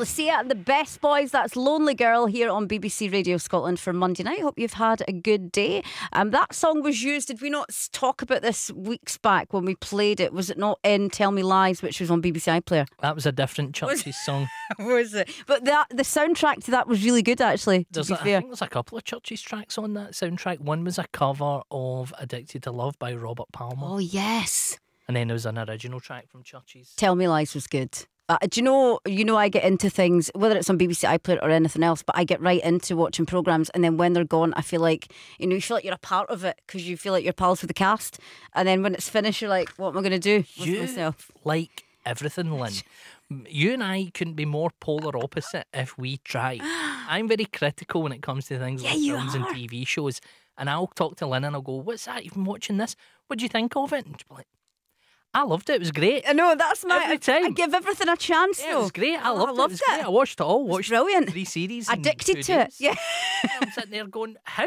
Lucia and the Best Boys. That's Lonely Girl here on BBC Radio Scotland for Monday night. Hope you've had a good day. That song was used, did we not talk about this weeks back when we played it? Was it not in Tell Me Lies, which was on BBC iPlayer? That was a different Churchy's song. Was it? But the soundtrack to that was really good, actually, to be I fair. think there's a couple of Churchy's tracks on that soundtrack. One was a cover of Addicted to Love by Robert Palmer. Oh, yes. And then there was an original track from Churchy's. Tell Me Lies was good. Do you know, I get into things, whether it's on BBC iPlayer or anything else, but I get right into watching programmes, and then when they're gone, I feel like, you feel like you're a part of it because you feel like you're pals with the cast. And then when it's finished, you're like, what am I going to do with myself? Like everything, Lynn. You and I couldn't be more polar opposite if we tried. I'm very critical when it comes to things like films and TV shows. And I'll talk to Lynn and I'll go, what's that? You've been watching this? What do you think of it? And she'll be like, I loved it. It was great. I know, that's my... Every time. I give everything a chance, Yeah, though. it was great. I loved it. It was it. great. I watched it all. Watched brilliant. 3 series. Addicted in 2 to it. days. Yeah. I'm sitting there going, how?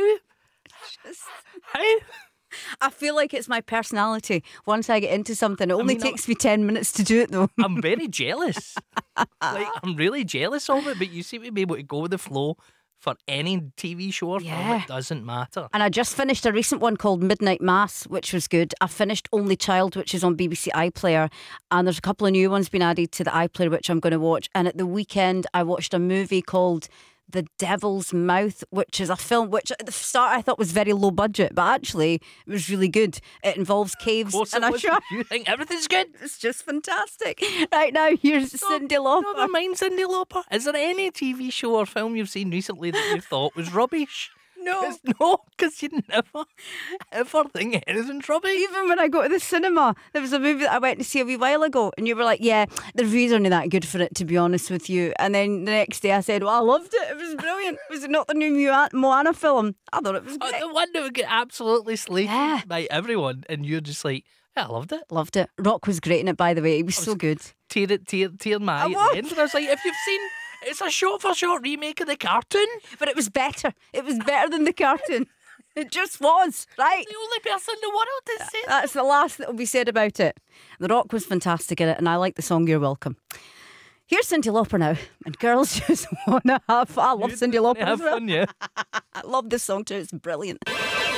I feel like it's my personality. Once I get into something, it only takes me 10 minutes to do it, though. I'm very jealous. I'm really jealous of it, but you seem to be able to go with the flow for any TV show or film. It doesn't matter. And I just finished a recent one called Midnight Mass, which was good. I finished Only Child, which is on BBC iPlayer, and there's a couple of new ones been added to the iPlayer which I'm going to watch. And at the weekend I watched a movie called The Devil's Mouth, which is a film which at the start I thought was very low budget, but actually it was really good. It involves caves and a shark. You think everything's good? It's just fantastic. Right now, here's Cyndi Lauper. Never mind Cyndi Lauper. Is there any TV show or film you've seen recently that you thought was rubbish? No. No, because you never, ever think anything's rubbish. Even when I go to the cinema, there was a movie that I went to see a wee while ago, and you were like, yeah, the reviews aren't that good for it, to be honest with you. And then the next day I said, well, I loved it. It was brilliant. Was it not the new Moana film? I thought it was great. The one that would get absolutely slated by everyone, and you're just like, yeah, I loved it. Loved it. Rock was great in it, by the way. He was so good. Tear my eye at the end. And I was like, if you've seen... It's a shot-for-shot remake of the cartoon. But it was better. It was better than the cartoon. It just was, right? The only person in the world to say that. That's the last that will be said about it. The Rock was fantastic in it, and I like the song You're Welcome. Here's Cyndi Lauper now, and girls just want to have... I love Cyndi Lauper as well. Fun, yeah. I love this song too, it's brilliant.